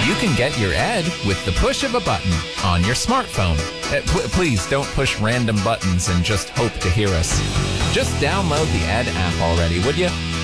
You can get your ed with the push of a button on your smartphone. Please don't push random buttons and just hope to hear us. Just download the Ed app already, would you?